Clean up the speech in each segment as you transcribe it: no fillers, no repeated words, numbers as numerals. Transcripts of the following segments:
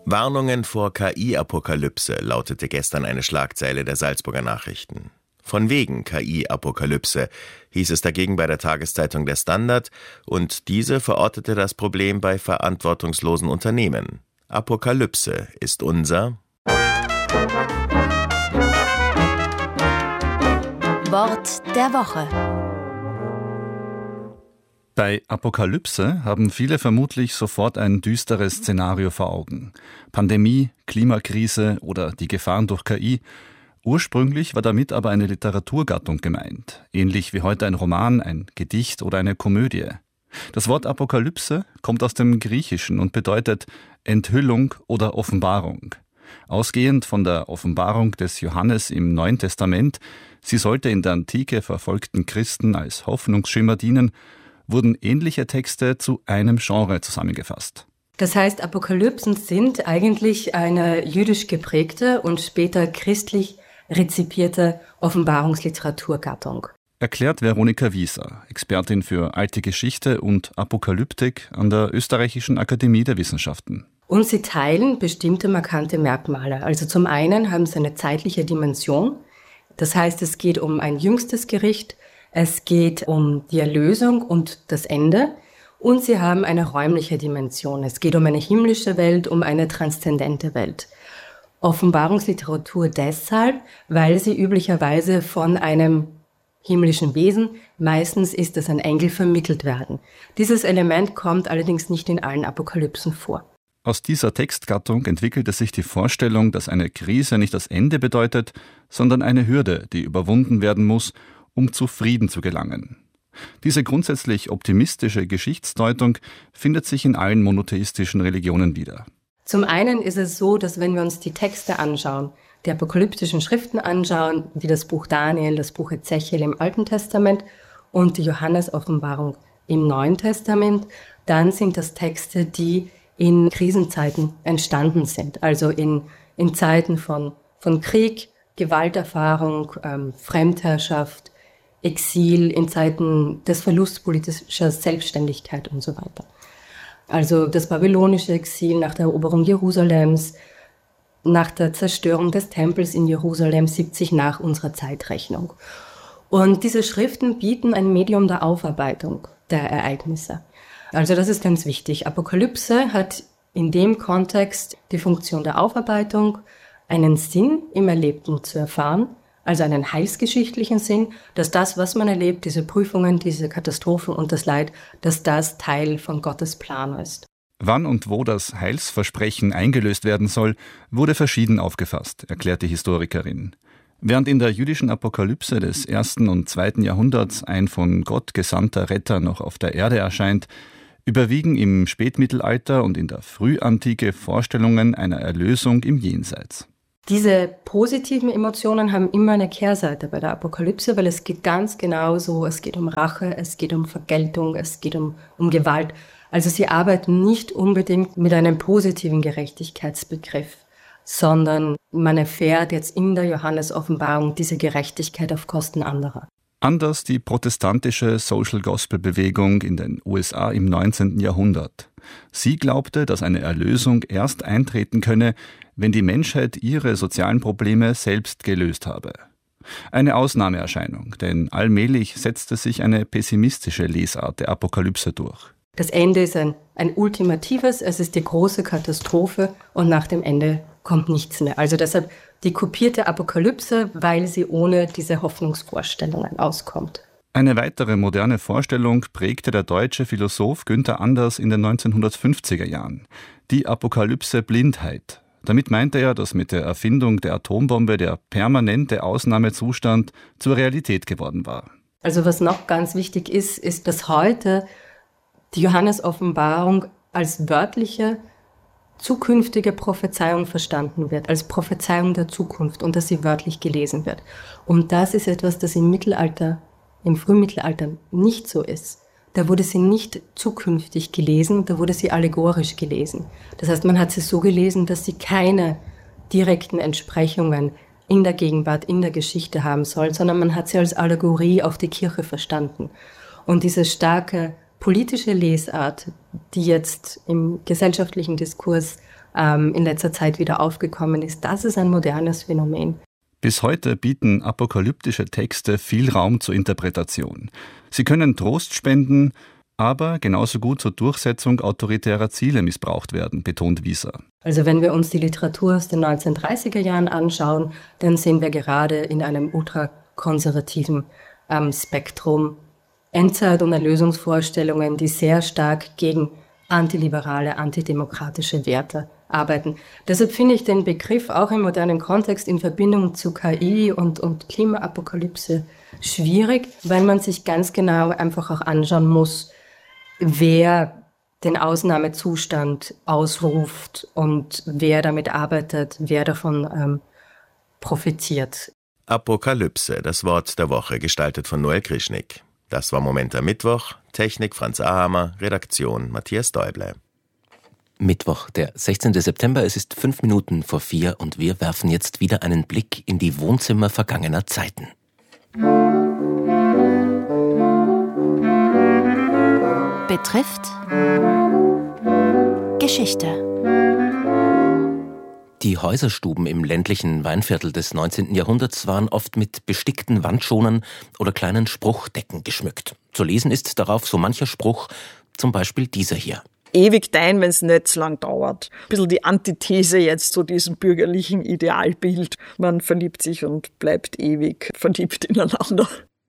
Warnungen vor KI-Apokalypse lautete gestern eine Schlagzeile der Salzburger Nachrichten. Von wegen KI-Apokalypse, hieß es dagegen bei der Tageszeitung Der Standard, und diese verortete das Problem bei verantwortungslosen Unternehmen. Apokalypse ist unser Wort der Woche. Bei Apokalypse haben viele vermutlich sofort ein düsteres Szenario vor Augen. Pandemie, Klimakrise oder die Gefahren durch KI. Ursprünglich war damit aber eine Literaturgattung gemeint, ähnlich wie heute ein Roman, ein Gedicht oder eine Komödie. Das Wort Apokalypse kommt aus dem Griechischen und bedeutet Enthüllung oder Offenbarung. Ausgehend von der Offenbarung des Johannes im Neuen Testament, sie sollte in der Antike verfolgten Christen als Hoffnungsschimmer dienen, wurden ähnliche Texte zu einem Genre zusammengefasst. Das heißt, Apokalypsen sind eigentlich eine jüdisch geprägte und später christlich rezipierte Offenbarungsliteraturgattung. Erklärt Veronika Wieser, Expertin für alte Geschichte und Apokalyptik an der Österreichischen Akademie der Wissenschaften. Und sie teilen bestimmte markante Merkmale. Also zum einen haben sie eine zeitliche Dimension. Das heißt, es geht um ein jüngstes Gericht, es geht um die Erlösung und das Ende. Und sie haben eine räumliche Dimension. Es geht um eine himmlische Welt, um eine transzendente Welt. Offenbarungsliteratur deshalb, weil sie üblicherweise von einem himmlischen Wesen, meistens ist es ein Engel, vermittelt werden. Dieses Element kommt allerdings nicht in allen Apokalypsen vor. Aus dieser Textgattung entwickelte sich die Vorstellung, dass eine Krise nicht das Ende bedeutet, sondern eine Hürde, die überwunden werden muss, um zu Frieden zu gelangen. Diese grundsätzlich optimistische Geschichtsdeutung findet sich in allen monotheistischen Religionen wieder. Zum einen ist es so, dass wenn wir uns die Texte anschauen, die apokalyptischen Schriften anschauen, wie das Buch Daniel, das Buch Ezechiel im Alten Testament und die Johannes-Offenbarung im Neuen Testament, dann sind das Texte, die in Krisenzeiten entstanden sind. Also in Zeiten von Krieg, Gewalterfahrung, Fremdherrschaft, Exil, in Zeiten des Verlusts politischer Selbstständigkeit und so weiter. Also das babylonische Exil nach der Eroberung Jerusalems, nach der Zerstörung des Tempels in Jerusalem 70 nach unserer Zeitrechnung. Und diese Schriften bieten ein Medium der Aufarbeitung der Ereignisse. Also das ist ganz wichtig. Apokalypse hat in dem Kontext die Funktion der Aufarbeitung, einen Sinn im Erlebten zu erfahren, also einen heilsgeschichtlichen Sinn, dass das, was man erlebt, diese Prüfungen, diese Katastrophen und das Leid, dass das Teil von Gottes Plan ist. Wann und wo das Heilsversprechen eingelöst werden soll, wurde verschieden aufgefasst, erklärt die Historikerin. Während in der jüdischen Apokalypse des 1. und 2. Jahrhunderts ein von Gott gesandter Retter noch auf der Erde erscheint, überwiegen im Spätmittelalter und in der Frühantike Vorstellungen einer Erlösung im Jenseits. Diese positiven Emotionen haben immer eine Kehrseite bei der Apokalypse, weil es geht ganz genau so, es geht um Rache, es geht um Vergeltung, es geht um Gewalt. Also sie arbeiten nicht unbedingt mit einem positiven Gerechtigkeitsbegriff, sondern man erfährt jetzt in der Johannes-Offenbarung diese Gerechtigkeit auf Kosten anderer. Anders die protestantische Social-Gospel-Bewegung in den USA im 19. Jahrhundert. Sie glaubte, dass eine Erlösung erst eintreten könne, wenn die Menschheit ihre sozialen Probleme selbst gelöst habe. Eine Ausnahmeerscheinung, denn allmählich setzte sich eine pessimistische Lesart der Apokalypse durch. Das Ende ist ein ultimatives, es ist die große Katastrophe und nach dem Ende kommt nichts mehr. Also deshalb die kopierte Apokalypse, weil sie ohne diese Hoffnungsvorstellungen auskommt. Eine weitere moderne Vorstellung prägte der deutsche Philosoph Günther Anders in den 1950er Jahren. Die Apokalypse-Blindheit. Damit meinte er, dass mit der Erfindung der Atombombe der permanente Ausnahmezustand zur Realität geworden war. Also was noch ganz wichtig ist, dass heute die Johannes-Offenbarung als wörtliche, zukünftige Prophezeiung verstanden wird, als Prophezeiung der Zukunft und dass sie wörtlich gelesen wird. Und das ist etwas, das im Frühmittelalter nicht so ist. Da wurde sie nicht zukünftig gelesen, da wurde sie allegorisch gelesen. Das heißt, man hat sie so gelesen, dass sie keine direkten Entsprechungen in der Gegenwart, in der Geschichte haben soll, sondern man hat sie als Allegorie auf die Kirche verstanden. Und diese starke politische Lesart, die jetzt im gesellschaftlichen Diskurs in letzter Zeit wieder aufgekommen ist. Das ist ein modernes Phänomen. Bis heute bieten apokalyptische Texte viel Raum zur Interpretation. Sie können Trost spenden, aber genauso gut zur Durchsetzung autoritärer Ziele missbraucht werden, betont Wieser. Also wenn wir uns die Literatur aus den 1930er Jahren anschauen, dann sehen wir gerade in einem ultrakonservativen Spektrum Endzeit- und Erlösungsvorstellungen, die sehr stark gegen antiliberale, antidemokratische Werte arbeiten. Deshalb finde ich den Begriff auch im modernen Kontext in Verbindung zu KI und Klimaapokalypse schwierig, weil man sich ganz genau einfach auch anschauen muss, wer den Ausnahmezustand ausruft und wer damit arbeitet, wer davon profitiert. Apokalypse, das Wort der Woche, gestaltet von Noel Krischnick. Das war Moment am Mittwoch. Technik Franz Ahammer, Redaktion Matthias Däuble. Mittwoch, der 16. September, es ist 5 Minuten vor 4 und wir werfen jetzt wieder einen Blick in die Wohnzimmer vergangener Zeiten. Betrifft Geschichte. Die Häuserstuben im ländlichen Weinviertel des 19. Jahrhunderts waren oft mit bestickten Wandschonern oder kleinen Spruchdecken geschmückt. Zu lesen ist darauf so mancher Spruch, zum Beispiel dieser hier. Ewig dein, wenn's nicht so lang dauert. Ein bisschen die Antithese jetzt zu diesem bürgerlichen Idealbild. Man verliebt sich und bleibt ewig verliebt ineinander.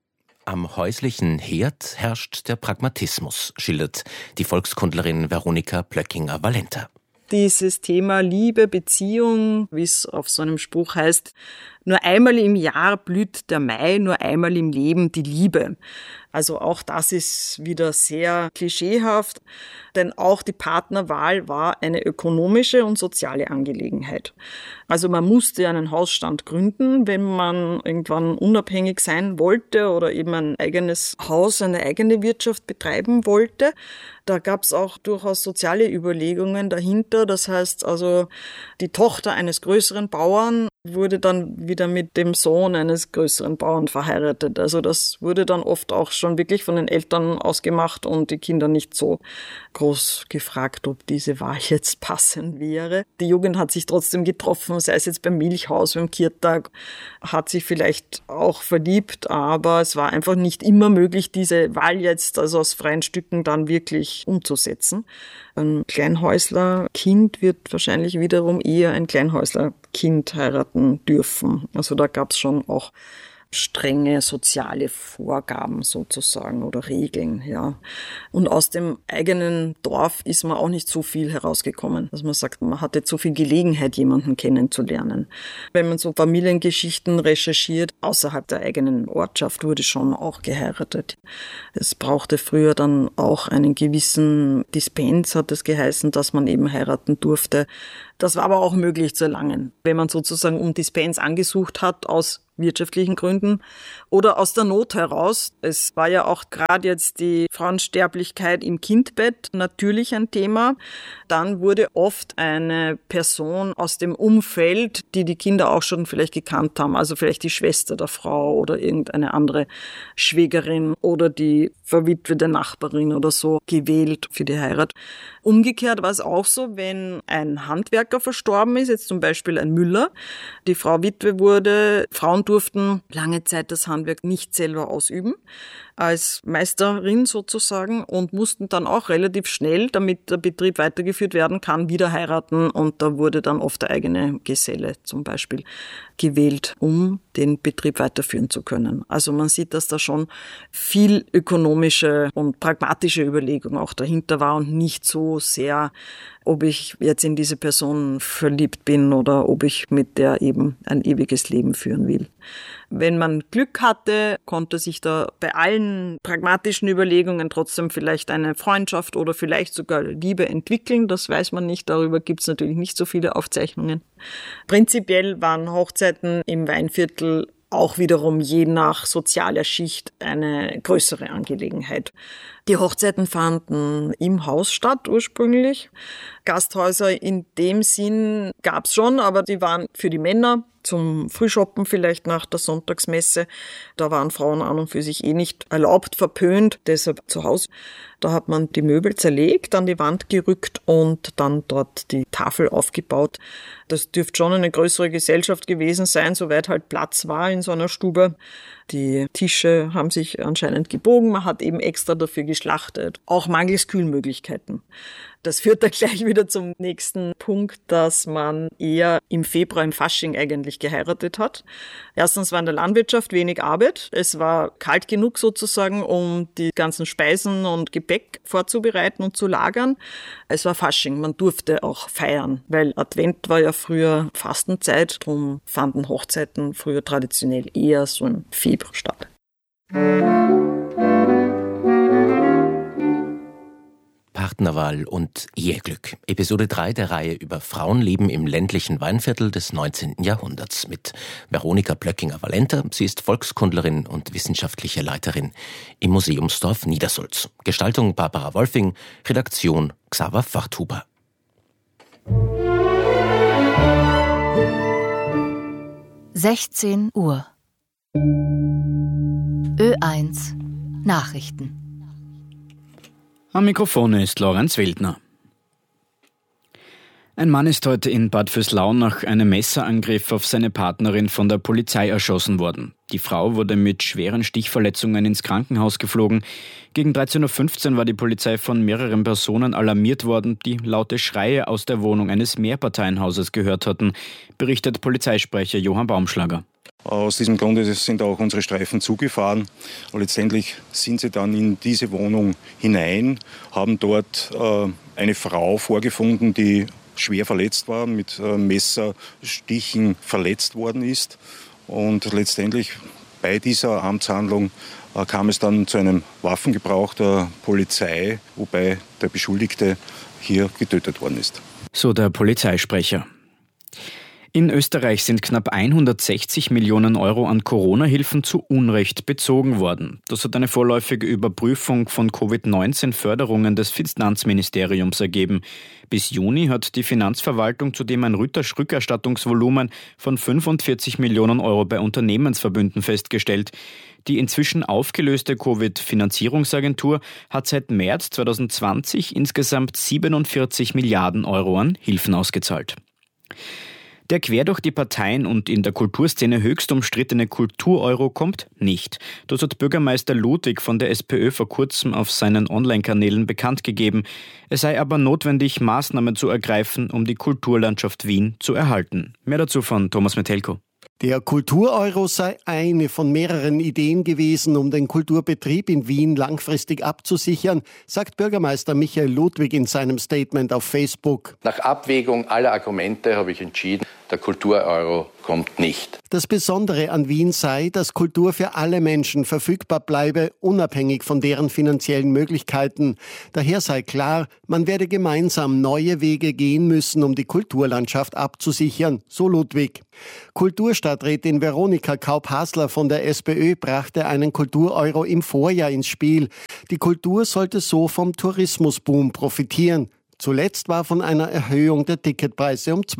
Am häuslichen Herd herrscht der Pragmatismus, schildert die Volkskundlerin Veronika Plöckinger-Valenta. Dieses Thema Liebe, Beziehung, wie es auf so einem Spruch heißt, nur einmal im Jahr blüht der Mai, nur einmal im Leben die Liebe. Also auch das ist wieder sehr klischeehaft, denn auch die Partnerwahl war eine ökonomische und soziale Angelegenheit. Also man musste einen Hausstand gründen, wenn man irgendwann unabhängig sein wollte oder eben ein eigenes Haus, eine eigene Wirtschaft betreiben wollte. Da gab es auch durchaus soziale Überlegungen dahinter. Das heißt also, die Tochter eines größeren Bauern wurde dann wieder mit dem Sohn eines größeren Bauern verheiratet. Also das wurde dann oft auch schon wirklich von den Eltern ausgemacht und die Kinder nicht so groß gefragt, ob diese Wahl jetzt passend wäre. Die Jugend hat sich trotzdem getroffen, sei es jetzt beim Milchhaus, beim Kirtag, hat sich vielleicht auch verliebt, aber es war einfach nicht immer möglich, diese Wahl jetzt also aus freien Stücken dann wirklich umzusetzen. Ein Kleinhäuslerkind wird wahrscheinlich wiederum eher ein Kleinhäuslerkind heiraten dürfen. Also da gab es schon auch strenge soziale Vorgaben sozusagen oder Regeln, ja. Und aus dem eigenen Dorf ist man auch nicht so viel herausgekommen, dass man sagt, man hatte zu viel Gelegenheit, jemanden kennenzulernen. Wenn man so Familiengeschichten recherchiert, außerhalb der eigenen Ortschaft wurde schon auch geheiratet. Es brauchte früher dann auch einen gewissen Dispens, hat es geheißen, dass man eben heiraten durfte. Das war aber auch möglich zu erlangen, wenn man sozusagen um Dispens angesucht hat aus wirtschaftlichen Gründen oder aus der Not heraus. Es war ja auch gerade jetzt die Frauensterblichkeit im Kindbett natürlich ein Thema. Dann wurde oft eine Person aus dem Umfeld, die die Kinder auch schon vielleicht gekannt haben, also vielleicht die Schwester der Frau oder irgendeine andere Schwägerin oder die verwitwete Nachbarin oder so, gewählt für die Heirat. Umgekehrt war es auch so, wenn ein Handwerker verstorben ist, jetzt zum Beispiel ein Müller, die Frau Witwe wurde, Frauen durften lange Zeit das Handwerk nicht selber ausüben, als Meisterin sozusagen, und mussten dann auch relativ schnell, damit der Betrieb weitergeführt werden kann, wieder heiraten, und da wurde dann oft der eigene Geselle zum Beispiel gewählt, um den Betrieb weiterführen zu können. Also man sieht, dass da schon viel ökonomische und pragmatische Überlegung auch dahinter war und nicht so sehr, ob ich jetzt in diese Person verliebt bin oder ob ich mit der eben ein ewiges Leben führen will. Wenn man Glück hatte, konnte sich da bei allen pragmatischen Überlegungen trotzdem vielleicht eine Freundschaft oder vielleicht sogar Liebe entwickeln. Das weiß man nicht, darüber gibt es natürlich nicht so viele Aufzeichnungen. Prinzipiell waren Hochzeiten im Weinviertel auch wiederum je nach sozialer Schicht eine größere Angelegenheit. Die Hochzeiten fanden im Haus statt ursprünglich. Gasthäuser in dem Sinn gab's schon, aber die waren für die Männer zum Frühshoppen vielleicht nach der Sonntagsmesse. Da waren Frauen an und für sich nicht erlaubt, verpönt, deshalb zu Hause. Da hat man die Möbel zerlegt, an die Wand gerückt und dann dort die Tafel aufgebaut. Das dürfte schon eine größere Gesellschaft gewesen sein, soweit halt Platz war in so einer Stube. Die Tische haben sich anscheinend gebogen, man hat eben extra dafür geschlachtet, auch mangels Kühlmöglichkeiten. Das führt dann gleich wieder zum nächsten Punkt, dass man eher im Februar, im Fasching eigentlich geheiratet hat. Erstens war in der Landwirtschaft wenig Arbeit. Es war kalt genug sozusagen, um die ganzen Speisen und Gebäck vorzubereiten und zu lagern. Es war Fasching, man durfte auch feiern, weil Advent war ja früher Fastenzeit, darum fanden Hochzeiten früher traditionell eher so im Februar statt. Partnerwahl und Eheglück. Episode 3 der Reihe über Frauenleben im ländlichen Weinviertel des 19. Jahrhunderts mit Veronika Blöckinger-Valenter. Sie ist Volkskundlerin und wissenschaftliche Leiterin im Museumsdorf Niedersulz. Gestaltung Barbara Wolfing, Redaktion Xaver Wachthuber. Uhr. Ö1 Nachrichten. Am Mikrofon ist Lorenz Wildner. Ein Mann ist heute in Bad Vöslau nach einem Messerangriff auf seine Partnerin von der Polizei erschossen worden. Die Frau wurde mit schweren Stichverletzungen ins Krankenhaus geflogen. Gegen 13.15 Uhr war die Polizei von mehreren Personen alarmiert worden, die laute Schreie aus der Wohnung eines Mehrparteienhauses gehört hatten, berichtet Polizeisprecher Johann Baumschlager. Aus diesem Grunde sind auch unsere Streifen zugefahren. Und letztendlich sind sie dann in diese Wohnung hinein, haben dort eine Frau vorgefunden, die schwer verletzt war, mit Messerstichen verletzt worden ist. Und letztendlich bei dieser Amtshandlung kam es dann zu einem Waffengebrauch der Polizei, wobei der Beschuldigte hier getötet worden ist. So der Polizeisprecher. In Österreich sind knapp 160 Millionen Euro an Corona-Hilfen zu Unrecht bezogen worden. Das hat eine vorläufige Überprüfung von Covid-19-Förderungen des Finanzministeriums ergeben. Bis Juni hat die Finanzverwaltung zudem ein Rückerstattungsvolumen von 45 Millionen Euro bei Unternehmensverbünden festgestellt. Die inzwischen aufgelöste Covid-Finanzierungsagentur hat seit März 2020 insgesamt 47 Milliarden Euro an Hilfen ausgezahlt. Der quer durch die Parteien und in der Kulturszene höchst umstrittene Kultur-Euro kommt nicht. Das hat Bürgermeister Ludwig von der SPÖ vor kurzem auf seinen Online-Kanälen bekannt gegeben. Es sei aber notwendig, Maßnahmen zu ergreifen, um die Kulturlandschaft Wien zu erhalten. Mehr dazu von Thomas Metelko. Der Kultur-Euro sei eine von mehreren Ideen gewesen, um den Kulturbetrieb in Wien langfristig abzusichern, sagt Bürgermeister Michael Ludwig in seinem Statement auf Facebook. Nach Abwägung aller Argumente habe ich entschieden, der Kultur-Euro kommt nicht. Das Besondere an Wien sei, dass Kultur für alle Menschen verfügbar bleibe, unabhängig von deren finanziellen Möglichkeiten. Daher sei klar, man werde gemeinsam neue Wege gehen müssen, um die Kulturlandschaft abzusichern, so Ludwig. Kulturstadträtin Veronika Kaup-Hasler von der SPÖ brachte einen Kultur-Euro im Vorjahr ins Spiel. Die Kultur sollte so vom Tourismusboom profitieren. Zuletzt war von einer Erhöhung der Ticketpreise um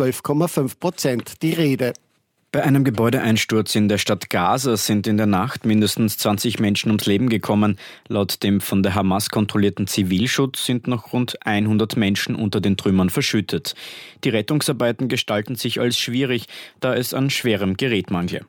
12,5% die Rede. Bei einem Gebäudeeinsturz in der Stadt Gaza sind in der Nacht mindestens 20 Menschen ums Leben gekommen. Laut dem von der Hamas kontrollierten Zivilschutz sind noch rund 100 Menschen unter den Trümmern verschüttet. Die Rettungsarbeiten gestalten sich als schwierig, da es an schwerem Gerät mangelt.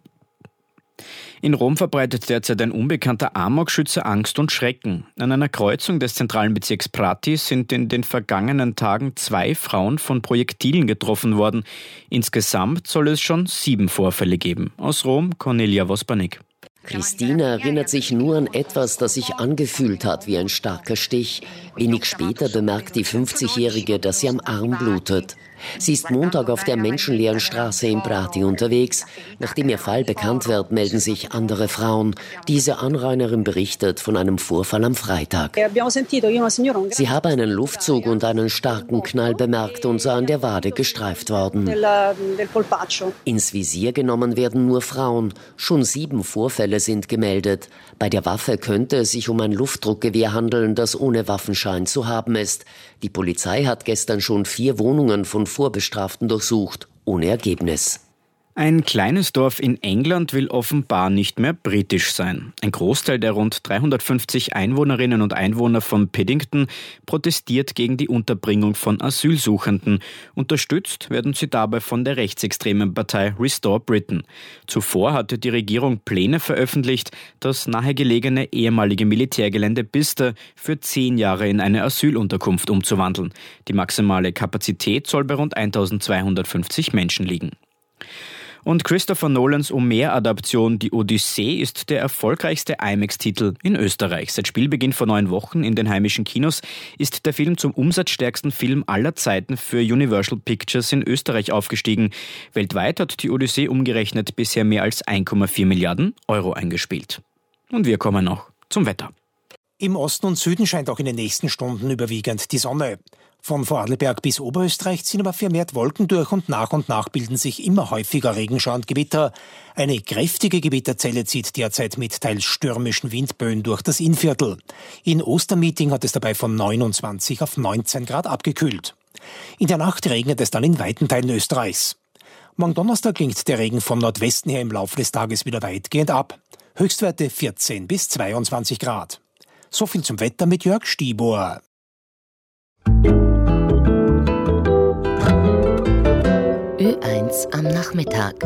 In Rom verbreitet derzeit ein unbekannter Amokschütze Angst und Schrecken. An einer Kreuzung des zentralen Bezirks Prati sind in den vergangenen Tagen 2 Frauen von Projektilen getroffen worden. Insgesamt soll es schon 7 Vorfälle geben. Aus Rom, Cornelia Vospanik. Christina erinnert sich nur an etwas, das sich angefühlt hat wie ein starker Stich. Wenig später bemerkt die 50-Jährige, dass sie am Arm blutet. Sie ist Montag auf der menschenleeren Straße in Prati unterwegs. Nachdem ihr Fall bekannt wird, melden sich andere Frauen. Diese Anrainerin berichtet von einem Vorfall am Freitag. Sie habe einen Luftzug und einen starken Knall bemerkt und sei an der Wade gestreift worden. Ins Visier genommen werden nur Frauen. Schon 7 Vorfälle sind gemeldet. Bei der Waffe könnte es sich um ein Luftdruckgewehr handeln, das ohne Waffenschein zu haben ist. Die Polizei hat gestern schon 4 Wohnungen von Vorbestraften durchsucht, ohne Ergebnis. Ein kleines Dorf in England will offenbar nicht mehr britisch sein. Ein Großteil der rund 350 Einwohnerinnen und Einwohner von Paddington protestiert gegen die Unterbringung von Asylsuchenden. Unterstützt werden sie dabei von der rechtsextremen Partei Restore Britain. Zuvor hatte die Regierung Pläne veröffentlicht, das nahegelegene ehemalige Militärgelände Bicester für 10 Jahre in eine Asylunterkunft umzuwandeln. Die maximale Kapazität soll bei rund 1250 Menschen liegen. Und Christopher Nolans Homer-Adaption Die Odyssee ist der erfolgreichste IMAX-Titel in Österreich. Seit Spielbeginn vor 9 Wochen in den heimischen Kinos ist der Film zum umsatzstärksten Film aller Zeiten für Universal Pictures in Österreich aufgestiegen. Weltweit hat Die Odyssee umgerechnet bisher mehr als 1,4 Milliarden Euro eingespielt. Und wir kommen noch zum Wetter. Im Osten und Süden scheint auch in den nächsten Stunden überwiegend die Sonne. Von Vorarlberg bis Oberösterreich ziehen aber vermehrt Wolken durch und nach bilden sich immer häufiger Regenschauer und Gewitter. Eine kräftige Gewitterzelle zieht derzeit mit teils stürmischen Windböen durch das Innviertel. In Ostermeeting hat es dabei von 29 auf 19 Grad abgekühlt. In der Nacht regnet es dann in weiten Teilen Österreichs. Morgen Donnerstag klingt der Regen vom Nordwesten her im Laufe des Tages wieder weitgehend ab. Höchstwerte 14 bis 22 Grad. So viel zum Wetter mit Jörg Stibor. Ö1 am Nachmittag.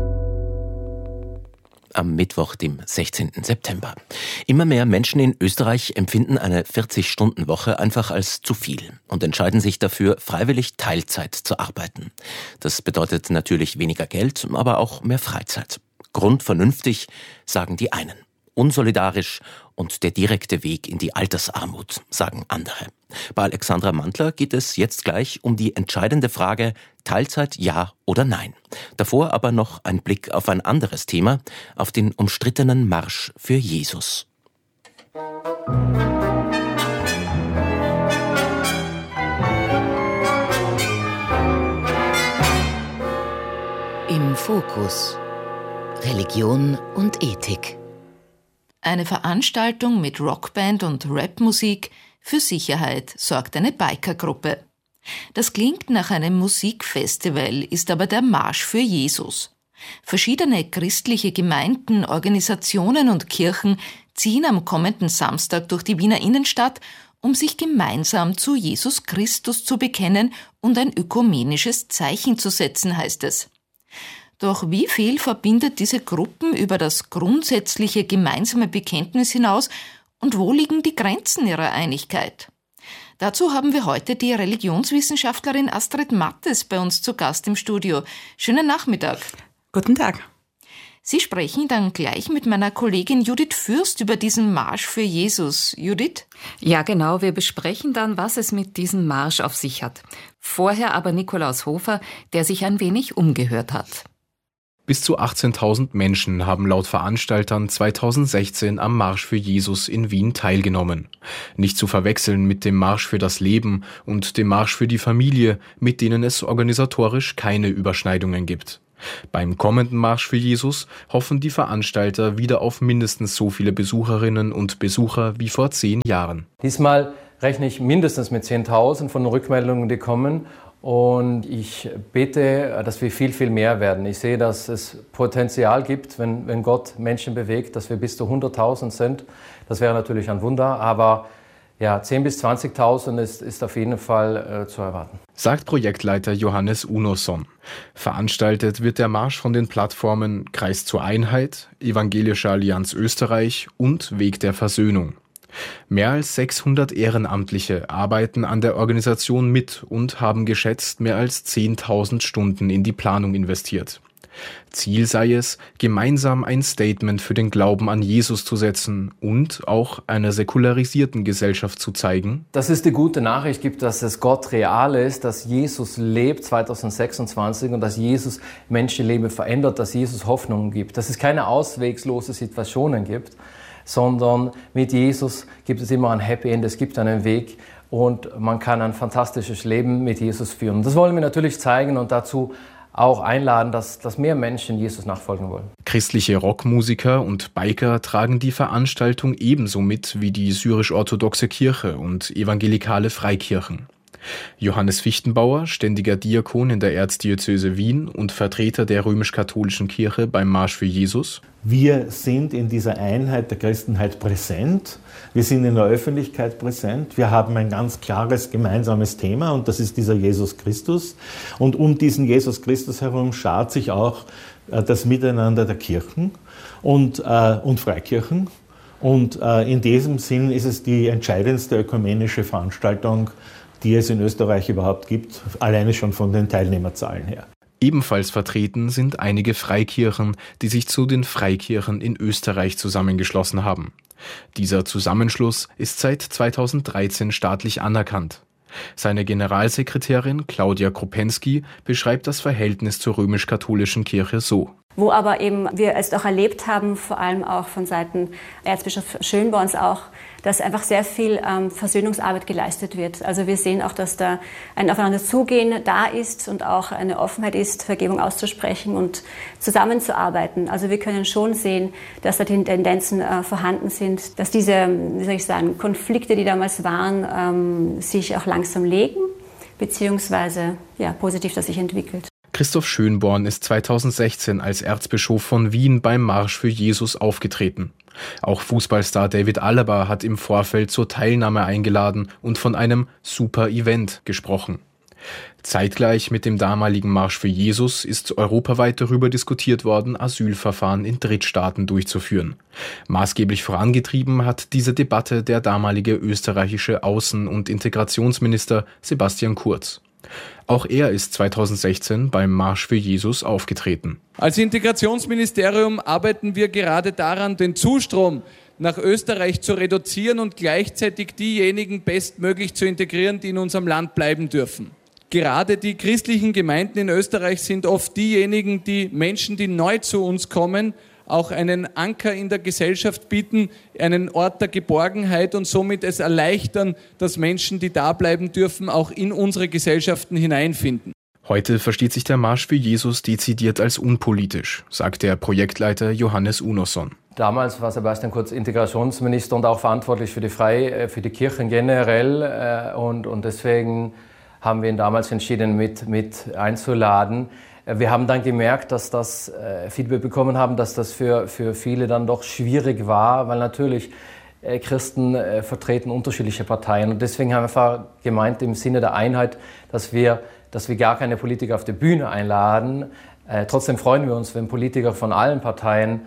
Am Mittwoch, dem 16. September. Immer mehr Menschen in Österreich empfinden eine 40-Stunden-Woche einfach als zu viel und entscheiden sich dafür, freiwillig Teilzeit zu arbeiten. Das bedeutet natürlich weniger Geld, aber auch mehr Freizeit. Grundvernünftig, sagen die einen. Unsolidarisch und der direkte Weg in die Altersarmut, sagen andere. Bei Alexandra Mantler geht es jetzt gleich um die entscheidende Frage, Teilzeit ja oder nein. Davor aber noch ein Blick auf ein anderes Thema, auf den umstrittenen Marsch für Jesus. Im Fokus. Religion und Ethik. Eine Veranstaltung mit Rockband und Rapmusik, für Sicherheit sorgt eine Bikergruppe. Das klingt nach einem Musikfestival, ist aber der Marsch für Jesus. Verschiedene christliche Gemeinden, Organisationen und Kirchen ziehen am kommenden Samstag durch die Wiener Innenstadt, um sich gemeinsam zu Jesus Christus zu bekennen und ein ökumenisches Zeichen zu setzen, heißt es. Doch wie viel verbindet diese Gruppen über das grundsätzliche gemeinsame Bekenntnis hinaus und wo liegen die Grenzen ihrer Einigkeit? Dazu haben wir heute die Religionswissenschaftlerin Astrid Mattes bei uns zu Gast im Studio. Schönen Nachmittag. Guten Tag. Sie sprechen dann gleich mit meiner Kollegin Judith Fürst über diesen Marsch für Jesus. Judith? Ja, genau. Wir besprechen dann, was es mit diesem Marsch auf sich hat. Vorher aber Nikolaus Hofer, der sich ein wenig umgehört hat. Bis zu 18.000 Menschen haben laut Veranstaltern 2016 am Marsch für Jesus in Wien teilgenommen. Nicht zu verwechseln mit dem Marsch für das Leben und dem Marsch für die Familie, mit denen es organisatorisch keine Überschneidungen gibt. Beim kommenden Marsch für Jesus hoffen die Veranstalter wieder auf mindestens so viele Besucherinnen und Besucher wie vor 10 Jahren. Diesmal rechne ich mindestens mit 10.000 von Rückmeldungen, die kommen. Und ich bete, dass wir viel, viel mehr werden. Ich sehe, dass es Potenzial gibt, wenn Gott Menschen bewegt, dass wir bis zu 100.000 sind. Das wäre natürlich ein Wunder, aber ja, 10.000 bis 20.000 ist auf jeden Fall zu erwarten. Sagt Projektleiter Johannes Unosson. Veranstaltet wird der Marsch von den Plattformen Kreis zur Einheit, Evangelische Allianz Österreich und Weg der Versöhnung. Mehr als 600 Ehrenamtliche arbeiten an der Organisation mit und haben geschätzt mehr als 10.000 Stunden in die Planung investiert. Ziel sei es, gemeinsam ein Statement für den Glauben an Jesus zu setzen und auch einer säkularisierten Gesellschaft zu zeigen, dass es die gute Nachricht gibt, dass es Gott real ist, dass Jesus lebt 2026 und dass Jesus Menschenleben verändert, dass Jesus Hoffnung gibt, dass es keine auswegslose Situationen gibt, sondern mit Jesus gibt es immer ein Happy End, es gibt einen Weg und man kann ein fantastisches Leben mit Jesus führen. Das wollen wir natürlich zeigen und dazu auch einladen, dass mehr Menschen Jesus nachfolgen wollen. Christliche Rockmusiker und Biker tragen die Veranstaltung ebenso mit wie die syrisch-orthodoxe Kirche und evangelikale Freikirchen. Johannes Fichtenbauer, ständiger Diakon in der Erzdiözese Wien und Vertreter der römisch-katholischen Kirche beim Marsch für Jesus. Wir sind in dieser Einheit der Christenheit präsent. Wir sind in der Öffentlichkeit präsent. Wir haben ein ganz klares gemeinsames Thema und das ist dieser Jesus Christus. Und um diesen Jesus Christus herum schart sich auch das Miteinander der Kirchen und Freikirchen. Und in diesem Sinn ist es die entscheidendste ökumenische Veranstaltung, die es in Österreich überhaupt gibt, alleine schon von den Teilnehmerzahlen her. Ebenfalls vertreten sind einige Freikirchen, die sich zu den Freikirchen in Österreich zusammengeschlossen haben. Dieser Zusammenschluss ist seit 2013 staatlich anerkannt. Seine Generalsekretärin Claudia Kropensky beschreibt das Verhältnis zur römisch-katholischen Kirche so. Wo aber eben wir es auch erlebt haben, vor allem auch von Seiten Erzbischof Schönborns auch, dass einfach sehr viel Versöhnungsarbeit geleistet wird. Also wir sehen auch, dass da ein Aufeinanderzugehen da ist und auch eine Offenheit ist, Vergebung auszusprechen und zusammenzuarbeiten. Also wir können schon sehen, dass da die Tendenzen vorhanden sind, dass diese, Konflikte, die damals waren, sich auch langsam legen, beziehungsweise positiv das sich entwickelt. Christoph Schönborn ist 2016 als Erzbischof von Wien beim Marsch für Jesus aufgetreten. Auch Fußballstar David Alaba hat im Vorfeld zur Teilnahme eingeladen und von einem Super-Event gesprochen. Zeitgleich mit dem damaligen Marsch für Jesus ist europaweit darüber diskutiert worden, Asylverfahren in Drittstaaten durchzuführen. Maßgeblich vorangetrieben hat diese Debatte der damalige österreichische Außen- und Integrationsminister Sebastian Kurz. Auch er ist 2016 beim Marsch für Jesus aufgetreten. Als Integrationsministerium arbeiten wir gerade daran, den Zustrom nach Österreich zu reduzieren und gleichzeitig diejenigen bestmöglich zu integrieren, die in unserem Land bleiben dürfen. Gerade die christlichen Gemeinden in Österreich sind oft diejenigen, die Menschen, die neu zu uns kommen, auch einen Anker in der Gesellschaft bieten, einen Ort der Geborgenheit und somit es erleichtern, dass Menschen, die da bleiben dürfen, auch in unsere Gesellschaften hineinfinden. Heute versteht sich der Marsch für Jesus dezidiert als unpolitisch, sagt der Projektleiter Johannes Unosson. Damals war Sebastian Kurz Integrationsminister und auch verantwortlich für die Kirchen generell und deswegen haben wir ihn damals entschieden, mit einzuladen. Wir haben dann gemerkt, dass das Feedback bekommen haben, dass das für viele dann doch schwierig war, weil natürlich Christen vertreten unterschiedliche Parteien. Und deswegen haben wir einfach gemeint, im Sinne der Einheit, dass wir gar keine Politiker auf die Bühne einladen. Trotzdem freuen wir uns, wenn Politiker von allen Parteien,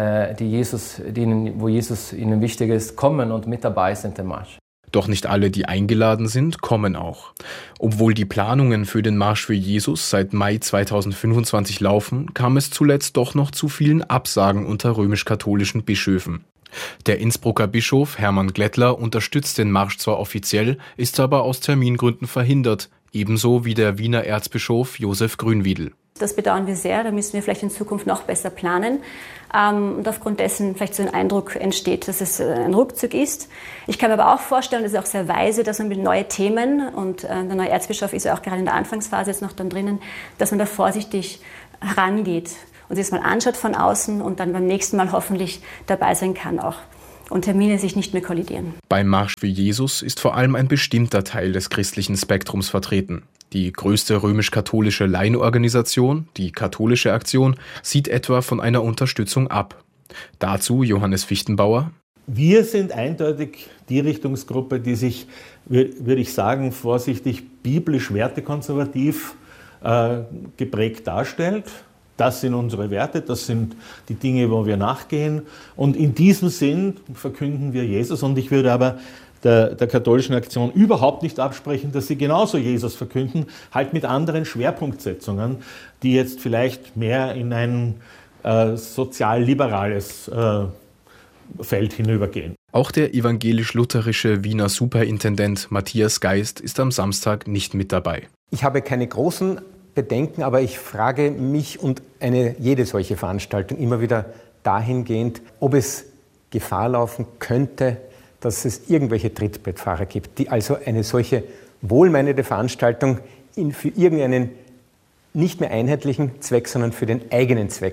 wo Jesus ihnen wichtig ist, kommen und mit dabei sind im Marsch. Doch nicht alle, die eingeladen sind, kommen auch. Obwohl die Planungen für den Marsch für Jesus seit Mai 2025 laufen, kam es zuletzt doch noch zu vielen Absagen unter römisch-katholischen Bischöfen. Der Innsbrucker Bischof Hermann Glättler unterstützt den Marsch zwar offiziell, ist aber aus Termingründen verhindert, ebenso wie der Wiener Erzbischof Josef Grünwiedel. Das bedauern wir sehr, da müssen wir vielleicht in Zukunft noch besser planen und aufgrund dessen vielleicht so ein Eindruck entsteht, dass es ein Rückzug ist. Ich kann mir aber auch vorstellen, das ist auch sehr weise, dass man mit neuen Themen, und der neue Erzbischof ist ja auch gerade in der Anfangsphase jetzt noch dann drinnen, dass man da vorsichtig herangeht und sich das mal anschaut von außen und dann beim nächsten Mal hoffentlich dabei sein kann auch. Und Termine sich nicht mehr kollidieren. Beim Marsch für Jesus ist vor allem ein bestimmter Teil des christlichen Spektrums vertreten. Die größte römisch-katholische Laienorganisation, die Katholische Aktion, sieht etwa von einer Unterstützung ab. Dazu Johannes Fichtenbauer. Wir sind eindeutig die Richtungsgruppe, die sich, würde ich sagen, vorsichtig biblisch wertekonservativ geprägt darstellt. Das sind unsere Werte, das sind die Dinge, wo wir nachgehen. Und in diesem Sinn verkünden wir Jesus. Und ich würde aber der Katholischen Aktion überhaupt nicht absprechen, dass sie genauso Jesus verkünden, halt mit anderen Schwerpunktsetzungen, die jetzt vielleicht mehr in ein sozial-liberales Feld hinübergehen. Auch der evangelisch-lutherische Wiener Superintendent Matthias Geist ist am Samstag nicht mit dabei. Ich habe keine großen Bedenken, aber ich frage mich und jede solche Veranstaltung immer wieder dahingehend, ob es Gefahr laufen könnte, dass es irgendwelche Trittbrettfahrer gibt, die also eine solche wohlmeinende Veranstaltung für irgendeinen nicht mehr einheitlichen Zweck, sondern für den eigenen Zweck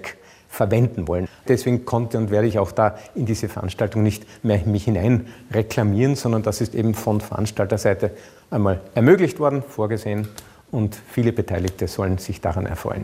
verwenden wollen. Deswegen konnte und werde ich auch da in diese Veranstaltung nicht mehr mich hinein reklamieren, sondern das ist eben von Veranstalterseite einmal ermöglicht worden, vorgesehen, und viele Beteiligte sollen sich daran erfreuen.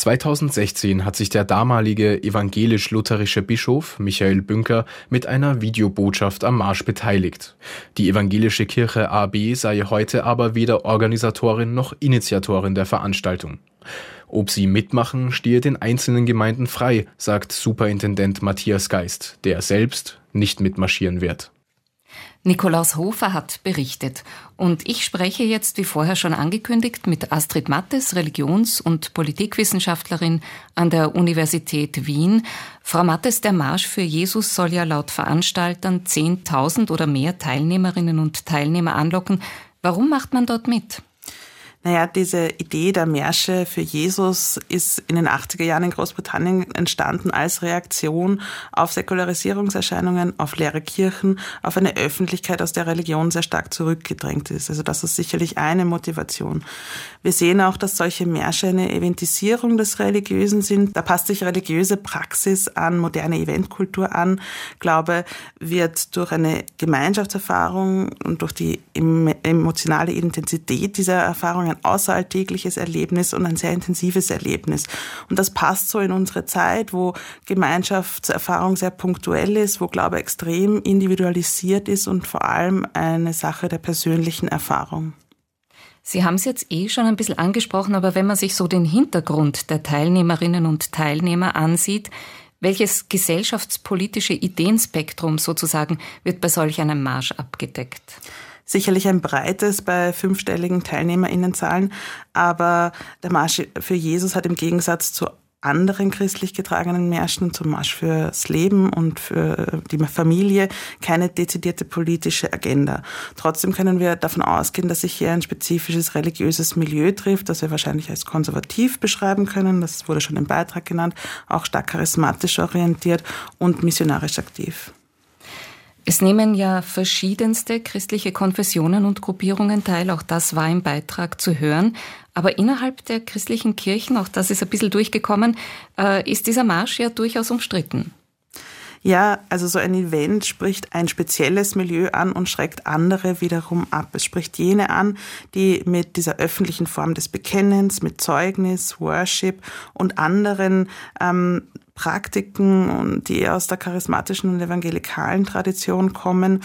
2016 hat sich der damalige evangelisch-lutherische Bischof Michael Bünker mit einer Videobotschaft am Marsch beteiligt. Die evangelische Kirche AB sei heute aber weder Organisatorin noch Initiatorin der Veranstaltung. Ob sie mitmachen, stehe den einzelnen Gemeinden frei, sagt Superintendent Matthias Geist, der selbst nicht mitmarschieren wird. Nikolaus Hofer hat berichtet. Und ich spreche jetzt, wie vorher schon angekündigt, mit Astrid Mattes, Religions- und Politikwissenschaftlerin an der Universität Wien. Frau Mattes, der Marsch für Jesus soll ja laut Veranstaltern 10.000 oder mehr Teilnehmerinnen und Teilnehmer anlocken. Warum macht man dort mit? Naja, diese Idee der Märsche für Jesus ist in den 80er Jahren in Großbritannien entstanden als Reaktion auf Säkularisierungserscheinungen, auf leere Kirchen, auf eine Öffentlichkeit, aus der Religion sehr stark zurückgedrängt ist. Also das ist sicherlich eine Motivation. Wir sehen auch, dass solche Märsche eine Eventisierung des Religiösen sind. Da passt sich religiöse Praxis an moderne Eventkultur an. Glaube wird durch eine Gemeinschaftserfahrung und durch die emotionale Intensität dieser Erfahrung ein außeralltägliches Erlebnis und ein sehr intensives Erlebnis. Und das passt so in unsere Zeit, wo Gemeinschaftserfahrung sehr punktuell ist, wo Glaube extrem individualisiert ist und vor allem eine Sache der persönlichen Erfahrung. Sie haben es jetzt schon ein bisschen angesprochen, aber wenn man sich so den Hintergrund der Teilnehmerinnen und Teilnehmer ansieht, welches gesellschaftspolitische Ideenspektrum sozusagen wird bei solch einem Marsch abgedeckt? Sicherlich ein breites bei 5-stelligen TeilnehmerInnenzahlen, aber der Marsch für Jesus hat im Gegensatz zu anderen christlich getragenen Märschen, zum Marsch fürs Leben und für die Familie, keine dezidierte politische Agenda. Trotzdem können wir davon ausgehen, dass sich hier ein spezifisches religiöses Milieu trifft, das wir wahrscheinlich als konservativ beschreiben können, das wurde schon im Beitrag genannt, auch stark charismatisch orientiert und missionarisch aktiv. Es nehmen ja verschiedenste christliche Konfessionen und Gruppierungen teil, auch das war im Beitrag zu hören. Aber innerhalb der christlichen Kirchen, auch das ist ein bisschen durchgekommen, ist dieser Marsch ja durchaus umstritten. Ja, also so ein Event spricht ein spezielles Milieu an und schreckt andere wiederum ab. Es spricht jene an, die mit dieser öffentlichen Form des Bekennens, mit Zeugnis, Worship und anderen Praktiken, und die eher aus der charismatischen und evangelikalen Tradition kommen.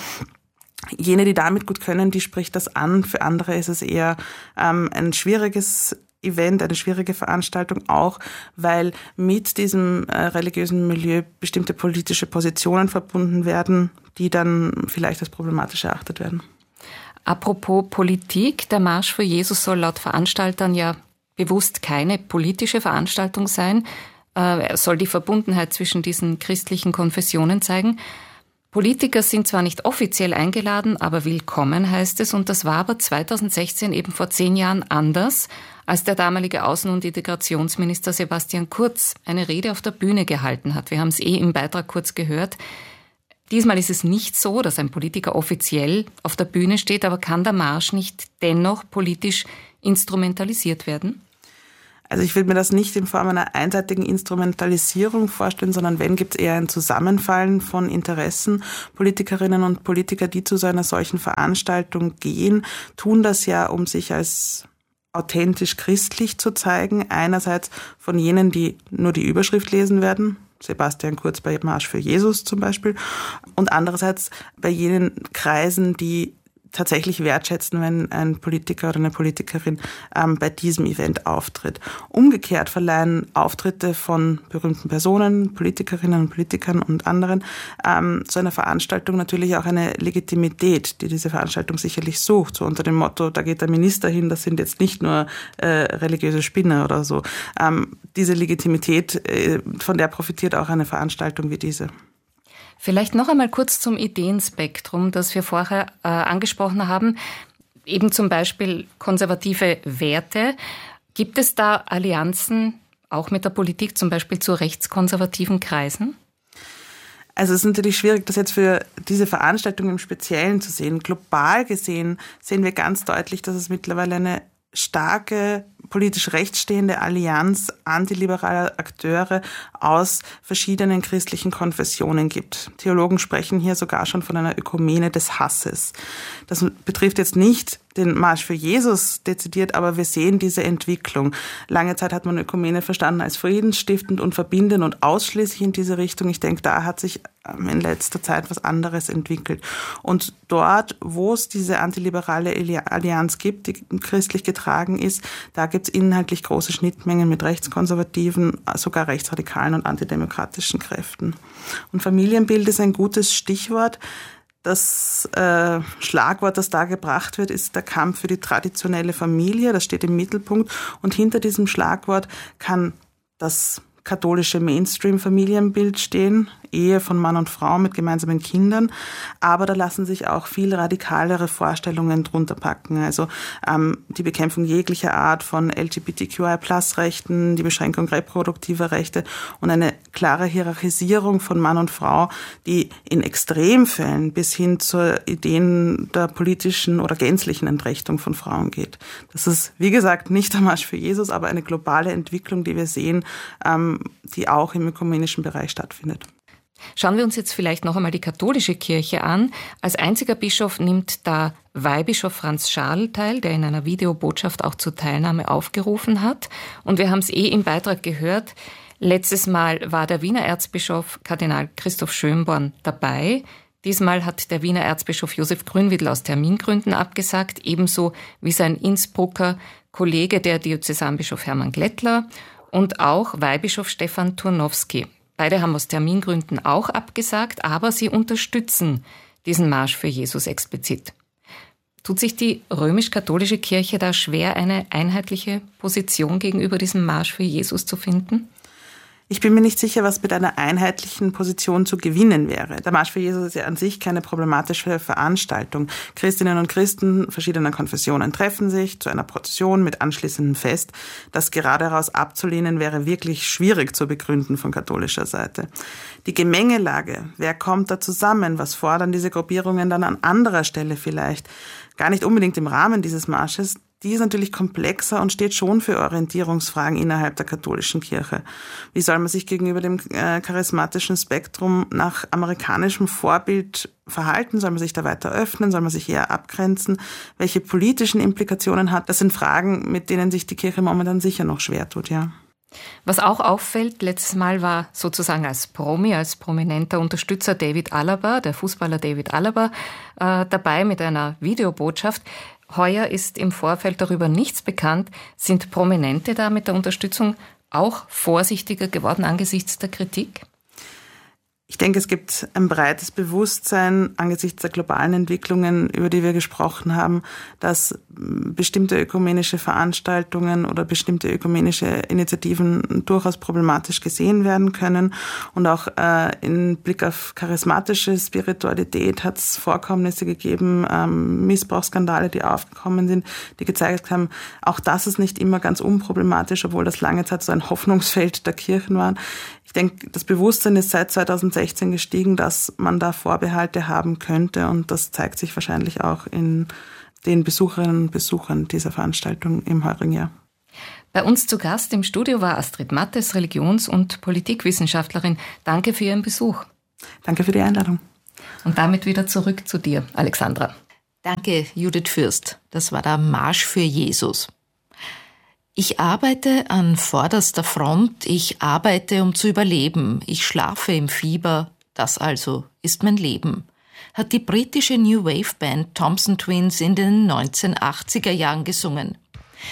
Jene, die damit gut können, die spricht das an. Für andere ist es eher ein schwieriges Event, eine schwierige Veranstaltung, auch weil mit diesem religiösen Milieu bestimmte politische Positionen verbunden werden, die dann vielleicht als problematisch erachtet werden. Apropos Politik, der Marsch für Jesus soll laut Veranstaltern ja bewusst keine politische Veranstaltung sein. Er soll die Verbundenheit zwischen diesen christlichen Konfessionen zeigen. Politiker sind zwar nicht offiziell eingeladen, aber willkommen heißt es. Und das war aber 2016, eben vor 10 Jahren, anders, als der damalige Außen- und Integrationsminister Sebastian Kurz eine Rede auf der Bühne gehalten hat. Wir haben es im Beitrag kurz gehört. Diesmal ist es nicht so, dass ein Politiker offiziell auf der Bühne steht, aber kann der Marsch nicht dennoch politisch instrumentalisiert werden? Also ich will mir das nicht in Form einer einseitigen Instrumentalisierung vorstellen, sondern wenn, gibt es eher ein Zusammenfallen von Interessen. Politikerinnen und Politiker, die zu so einer solchen Veranstaltung gehen, tun das ja, um sich als authentisch christlich zu zeigen. Einerseits von jenen, die nur die Überschrift lesen werden, Sebastian Kurz bei Marsch für Jesus zum Beispiel, und andererseits bei jenen Kreisen, die tatsächlich wertschätzen, wenn ein Politiker oder eine Politikerin bei diesem Event auftritt. Umgekehrt verleihen Auftritte von berühmten Personen, Politikerinnen und Politikern und anderen zu einer Veranstaltung natürlich auch eine Legitimität, die diese Veranstaltung sicherlich sucht. So unter dem Motto, da geht der Minister hin, das sind jetzt nicht nur religiöse Spinner oder so. Diese Legitimität, von der profitiert auch eine Veranstaltung wie diese. Vielleicht noch einmal kurz zum Ideenspektrum, das wir vorher angesprochen haben. Eben zum Beispiel konservative Werte. Gibt es da Allianzen auch mit der Politik, zum Beispiel zu rechtskonservativen Kreisen? Also es ist natürlich schwierig, das jetzt für diese Veranstaltung im Speziellen zu sehen. Global gesehen sehen wir ganz deutlich, dass es mittlerweile eine starke politisch rechtsstehende Allianz antiliberaler Akteure aus verschiedenen christlichen Konfessionen gibt. Theologen sprechen hier sogar schon von einer Ökumene des Hasses. Das betrifft jetzt nicht den Marsch für Jesus dezidiert, aber wir sehen diese Entwicklung. Lange Zeit hat man Ökumene verstanden als friedensstiftend und verbindend und ausschließlich in diese Richtung. Ich denke, da hat sich in letzter Zeit was anderes entwickelt. Und dort, wo es diese antiliberale Allianz gibt, die christlich getragen ist, da gibt es inhaltlich große Schnittmengen mit rechtskonservativen, sogar rechtsradikalen und antidemokratischen Kräften. Und Familienbild ist ein gutes Stichwort. Das Schlagwort, das da gebracht wird, ist der Kampf für die traditionelle Familie. Das steht im Mittelpunkt. Und hinter diesem Schlagwort kann das katholische Mainstream-Familienbild stehen, Ehe von Mann und Frau mit gemeinsamen Kindern, aber da lassen sich auch viel radikalere Vorstellungen drunter packen. Also die Bekämpfung jeglicher Art von LGBTQI+-Rechten, die Beschränkung reproduktiver Rechte und eine klare Hierarchisierung von Mann und Frau, die in Extremfällen bis hin zu Ideen der politischen oder gänzlichen Entrechtung von Frauen geht. Das ist, wie gesagt, nicht der Marsch für Jesus, aber eine globale Entwicklung, die wir sehen, die auch im ökumenischen Bereich stattfindet. Schauen wir uns jetzt vielleicht noch einmal die katholische Kirche an. Als einziger Bischof nimmt da Weihbischof Franz Scharl teil, der in einer Videobotschaft auch zur Teilnahme aufgerufen hat. Und wir haben es im Beitrag gehört, letztes Mal war der Wiener Erzbischof Kardinal Christoph Schönborn dabei. Diesmal hat der Wiener Erzbischof Josef Grünwittel aus Termingründen abgesagt, ebenso wie sein Innsbrucker Kollege, der Diözesanbischof Hermann Glättler und auch Weihbischof Stefan Turnowski. Beide haben aus Termingründen auch abgesagt, aber sie unterstützen diesen Marsch für Jesus explizit. Tut sich die römisch-katholische Kirche da schwer, eine einheitliche Position gegenüber diesem Marsch für Jesus zu finden? Ich bin mir nicht sicher, was mit einer einheitlichen Position zu gewinnen wäre. Der Marsch für Jesus ist ja an sich keine problematische Veranstaltung. Christinnen und Christen verschiedener Konfessionen treffen sich zu einer Prozession mit anschließendem Fest. Das gerade heraus abzulehnen wäre wirklich schwierig zu begründen von katholischer Seite. Die Gemengelage, wer kommt da zusammen, was fordern diese Gruppierungen dann an anderer Stelle vielleicht, gar nicht unbedingt im Rahmen dieses Marsches, die ist natürlich komplexer und steht schon für Orientierungsfragen innerhalb der katholischen Kirche. Wie soll man sich gegenüber dem charismatischen Spektrum nach amerikanischem Vorbild verhalten? Soll man sich da weiter öffnen? Soll man sich eher abgrenzen? Welche politischen Implikationen hat? Das sind Fragen, mit denen sich die Kirche momentan sicher noch schwer tut, ja. Was auch auffällt, letztes Mal war sozusagen als prominenter Unterstützer David Alaba, der Fußballer David Alaba, dabei mit einer Videobotschaft. Heuer ist im Vorfeld darüber nichts bekannt. Sind Prominente da mit der Unterstützung auch vorsichtiger geworden angesichts der Kritik? Ich denke, es gibt ein breites Bewusstsein angesichts der globalen Entwicklungen, über die wir gesprochen haben, dass bestimmte ökumenische Veranstaltungen oder bestimmte ökumenische Initiativen durchaus problematisch gesehen werden können. Und auch in Blick auf charismatische Spiritualität hat es Vorkommnisse gegeben, Missbrauchsskandale, die aufgekommen sind, die gezeigt haben, auch das ist nicht immer ganz unproblematisch, obwohl das lange Zeit so ein Hoffnungsfeld der Kirchen war. Ich denke, das Bewusstsein ist seit 2016 gestiegen, dass man da Vorbehalte haben könnte, und das zeigt sich wahrscheinlich auch in den Besucherinnen und Besuchern dieser Veranstaltung im heurigen Jahr. Bei uns zu Gast im Studio war Astrid Mattes, Religions- und Politikwissenschaftlerin. Danke für Ihren Besuch. Danke für die Einladung. Und damit wieder zurück zu dir, Alexandra. Danke, Judith Fürst. Das war der Marsch für Jesus. Ich arbeite an vorderster Front, ich arbeite, um zu überleben, ich schlafe im Fieber, das also ist mein Leben, hat die britische New Wave Band Thompson Twins in den 1980er Jahren gesungen.